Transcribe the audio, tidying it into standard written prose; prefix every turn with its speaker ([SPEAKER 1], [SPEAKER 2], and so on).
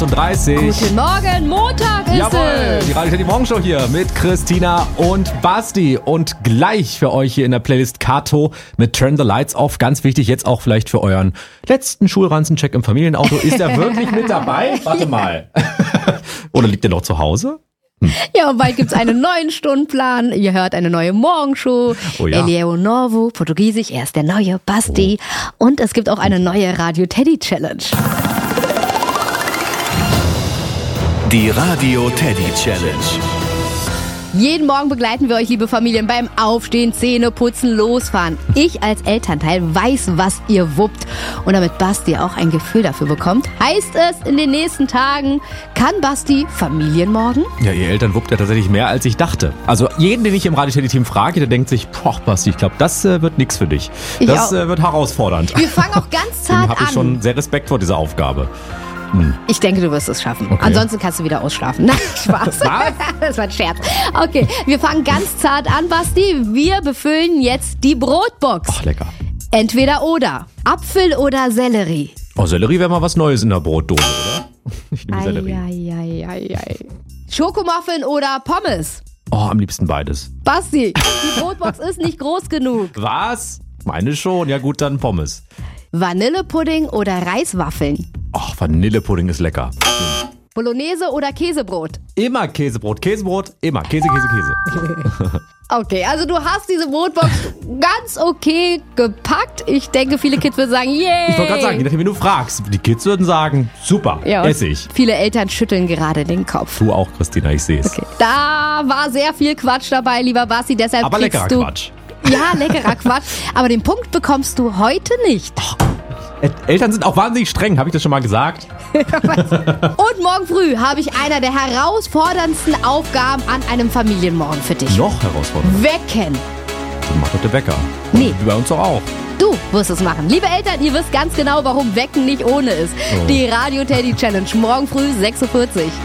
[SPEAKER 1] 8:38 Uhr.
[SPEAKER 2] Guten Morgen, Montag ist
[SPEAKER 1] Jawohl,
[SPEAKER 2] es.
[SPEAKER 1] die Radio Teddy Morgenshow hier mit Christina und Basti. Und gleich für euch hier in der Playlist Kato mit Turn the Lights Off. Ganz wichtig, jetzt auch vielleicht für euren letzten Schulranzencheck im Familienauto. Ist er wirklich mit dabei? Warte mal. Oder liegt er noch zu Hause?
[SPEAKER 2] Ja, und bald gibt's einen neuen Stundenplan. Ihr hört eine neue Morgenshow.
[SPEAKER 1] Oh ja.
[SPEAKER 2] Elio Novo, Portugiesisch, er ist der neue Basti. Und es gibt auch eine neue Radio Teddy Challenge.
[SPEAKER 3] Die Radio Teddy Challenge.
[SPEAKER 2] Jeden Morgen begleiten wir euch, liebe Familien, beim Aufstehen, Zähne putzen, losfahren. Ich als Elternteil weiß, was ihr wuppt. Und damit Basti auch ein Gefühl dafür bekommt, heißt es in den nächsten Tagen, kann Basti Familienmorgen?
[SPEAKER 1] Ja, ihr Eltern wuppt ja tatsächlich mehr, als ich dachte. Also jeden, den ich im Radio Teddy Team frage, der denkt sich, boah, Basti, ich glaube, das wird nichts für dich. Das wird herausfordernd.
[SPEAKER 2] Wir fangen auch ganz
[SPEAKER 1] Deswegen
[SPEAKER 2] zart
[SPEAKER 1] habe ich
[SPEAKER 2] an.
[SPEAKER 1] schon sehr Respekt vor dieser Aufgabe.
[SPEAKER 2] Ich denke, du wirst es schaffen.
[SPEAKER 1] Okay.
[SPEAKER 2] Ansonsten kannst du wieder ausschlafen. Nein, Spaß. Das war ein Scherz. Okay, wir fangen ganz zart an, Basti. Wir befüllen jetzt die Brotbox.
[SPEAKER 1] Ach, lecker.
[SPEAKER 2] Entweder oder. Apfel oder Sellerie.
[SPEAKER 1] Oh, Sellerie wäre mal was Neues in der Brotdose, oder? Ich nehme Sellerie.
[SPEAKER 2] Ei. Schokomuffin oder Pommes?
[SPEAKER 1] Oh, am liebsten beides.
[SPEAKER 2] Basti, die Brotbox ist nicht groß genug.
[SPEAKER 1] Was? Meine schon. Ja gut, dann Pommes.
[SPEAKER 2] Vanillepudding oder Reiswaffeln?
[SPEAKER 1] Oh, Vanillepudding ist lecker.
[SPEAKER 2] Bolognese oder Käsebrot?
[SPEAKER 1] Immer Käsebrot. Käsebrot, immer. Käse.
[SPEAKER 2] Okay, also du hast diese Brotbox ganz okay gepackt. Ich denke, viele Kids würden sagen, yay.
[SPEAKER 1] Ich wollte gerade sagen, je nachdem, wie du fragst. Die Kids würden sagen, super,
[SPEAKER 2] Ja,
[SPEAKER 1] esse ich.
[SPEAKER 2] viele Eltern schütteln gerade den Kopf.
[SPEAKER 1] Du auch, Christina, ich sehe es.
[SPEAKER 2] Okay. Da war sehr viel Quatsch dabei, lieber Basti, deshalb
[SPEAKER 1] Aber
[SPEAKER 2] kriegst
[SPEAKER 1] leckerer
[SPEAKER 2] du...
[SPEAKER 1] Quatsch.
[SPEAKER 2] Ja, leckerer Quatsch. Aber den Punkt bekommst du heute nicht.
[SPEAKER 1] Eltern sind auch wahnsinnig streng, habe ich das schon mal gesagt?
[SPEAKER 2] Und morgen früh habe ich einer der herausforderndsten Aufgaben an einem Familienmorgen für dich.
[SPEAKER 1] Noch herausfordernder.
[SPEAKER 2] Wecken.
[SPEAKER 1] Dann macht doch der Wecker.
[SPEAKER 2] Nee.
[SPEAKER 1] Wie bei uns doch auch.
[SPEAKER 2] Du wirst es machen. Liebe Eltern, ihr wisst ganz genau, warum Wecken nicht ohne ist.
[SPEAKER 1] Oh.
[SPEAKER 2] Die Radio Teddy Challenge morgen früh 6:40 Uhr.